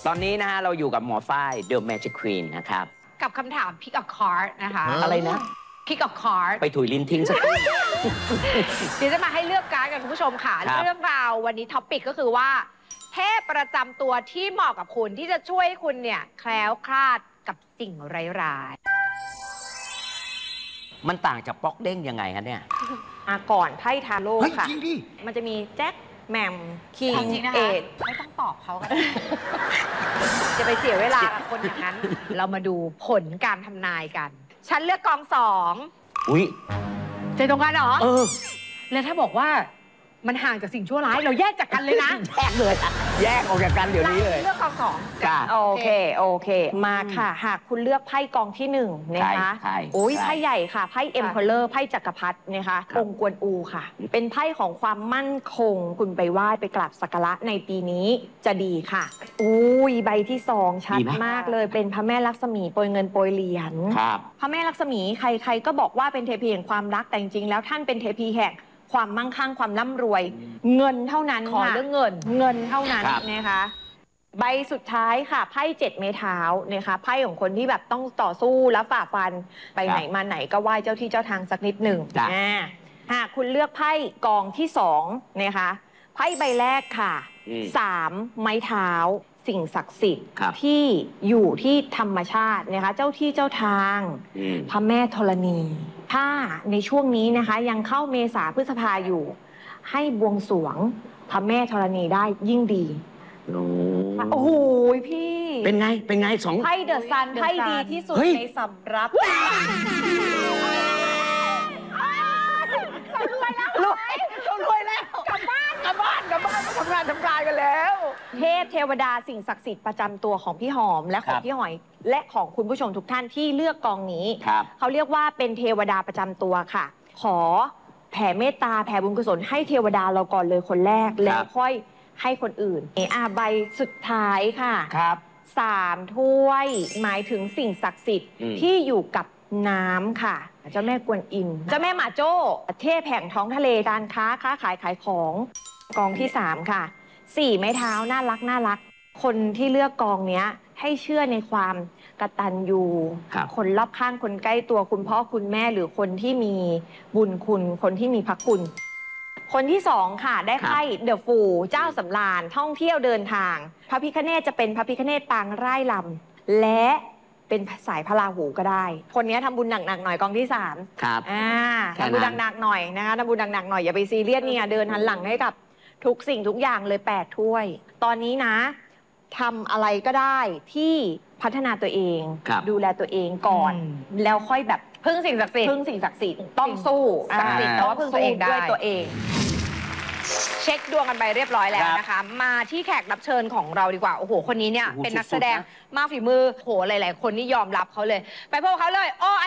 ตอนนี้นะฮะเราอยู่กับหมอฝ้าย The Magic Queen นะครับกับคำถาม Pick a card นะคะอะไรนะ Pick a card ไปถุยลิ้นทิ้งสักทีเดี๋ยวจะมาให้เลือกการ์ดกันคุณผู้ชมค่ะ เรื่องราววันนี้ท็อปปิกก็คือว่าเทพประจำตัวที่เหมาะกับคุณที่จะช่วยให้คุณเนี่ยแคล้วคลาดกับสิ่งร้ายมันต่างจากป๊อกเด้งยังไงคะเนี่ยก่อนไพ่ทาโร่เฮ้ยค่ะจริงดิมันจะมีแจ็คแหม่มคิงจริงๆนะคะเอ็ดไม่ต้องตอบเขาก็ได้ จะไปเสียเวลากับคนอย่างนั้น เรามาดูผลการทำนายกัน ฉันเลือกกอง2 อุ้ยใจตรงกันเหรอเออแล้วถ้าบอกว่ามันห่างจากสิ่งชั่วร้ายเราแยกจากกันเลยนะแยกเลยอะแยกออกจากกันเดี๋ยวนี้เลยเลือกกอง2 จ้าโอเค มาค่ะ หากคุณเลือกไพ่กองที่1นะคะใช่โอ้ยใช่ไพ่ใหญ่ค่ะ ไพ่เอ็มเพลเลอร์ไพ่จักรพรรดินะคะครับองค์กวนอูค่ะ เป็นไพ่ของความมั่นคง คุณไปไหว้ไปกราบสักการะในปีนี้จะดีค่ะอุ้ยใบที่2ชัดมากเลย เป็นพระแม่ลักษมีโปรยเงินโปรยเหรียญครับพระแม่ลักษมีใครๆก็บอกว่าเป็นเทพีแห่งความรักแต่จริงๆแล้วท่านเป็นเทพีแห่งความมั่งคั่งความร่ำรวย เงินเท่านั้นขอค่ะเรื่องเงินเงินเท่านั้นครับนะคะใบสุดท้ายค่ะไพ่7 ไม้เท้านะคะไพ่ของคนที่แบบต้องต่อสู้และฝ่าฟันไปไหนมาไหนก็ไหว้เจ้าที่เจ้าทางสักนิดหนึ่งจ้ะหากคุณเลือกไพ่กองที่2นะคะไพ่ใบแรกค่ะ 3 ไม้เท้า สิ่งศักดิ์สิทธิ์ครับที่อยู่ที่ธรรมชาตินะคะเจ้าที่เจ้าทางอืมพระแม่ธรณี ถ้าในช่วงนี้นะคะยังเข้าเมษาพฤษภาอยู่ ให้บวงสรวงพระแม่ธรณีได้ยิ่งดี โอ้โหพี่เป็นไง เป็นไง2 ไพ่เดอะซัน The ไพ่ดี Sun ที่สุดเฮ้ยในสำรับรวยแล้วกลับบ้านทำงานทำการกันแล้วเทพเทวดาสิ่งศักดิ์สิทธิ์ประจำตัวของพี่หอมและของครับพี่หอย และของคุณผู้ชมทุกท่านที่เลือกกองนี้ครับเขาเรียกว่าเป็นเทวดาประจำตัวค่ะ ขอแผ่เมตตาแผ่บุญกุศลให้เทวดาเราก่อนเลยคนแรก แล้วค่อยให้คนอื่นใบสุดท้ายค่ะครับ 3 ถ้วย หมายถึงสิ่งศักดิ์สิทธิ์อืมที่อยู่กับน้ำค่ะ เจ้าแม่กวนอิม เจ้าแม่หมาโจ้ เทพแห่งท้องทะเลการค้าขายของกองที่ 3 ค่ะ 4 ไม้เท้าน่ารัก คนที่เลือกกองเนี้ย ให้เชื่อในความกตัญญูครับคนรอบข้างคนใกล้ตัวคุณพ่อคุณแม่หรือคนที่มีบุญคุณ คนที่มีพระคุณ คนที่ 2 ค่ะ ได้ไพ่เดอะฟูเจ้าสำราญท่องเที่ยวเดินทาง พระพิฆเนศจะเป็นพระพิฆเนศปางร่ายลำและเป็นสายพระราหูก็ได้ คนนี้ทำบุญหนักๆหน่อยกองที่ 3 ครับ แค่นั้นทำบุญหนักๆหน่อยนะคะทำบุญหนักๆหน่อยอย่าไปซีเรียสเนี่ยเดินหันหลังให้กับทุกสิ่งทุกอย่างเลย8 ถ้วย ตอนนี้นะทำอะไรก็ได้ที่พัฒนาตัวเองครับดูแลตัวเองก่อนอืมแล้วค่อยแบบพึ่งสิ่งศักดิ์สิทธิ์พึ่งสิ่งศักดิ์สิทธิ์ต้องสู้ศักดิ์สิทธิ์แต่ว่าพึ่งตัวเองได้ด้วยตัวเองเช็คดวงกันไปเรียบร้อยแล้วครับนะคะ มาที่แขกรับเชิญของเราดีกว่า โอ้โห คนนี้เนี่ยโอ้โหเป็นนักสุแสดๆดงนะมากฝีมือโหหลาย ๆ คนนี่ยอมรับเขาเลย ไปพบกับเขาเลย โอไอ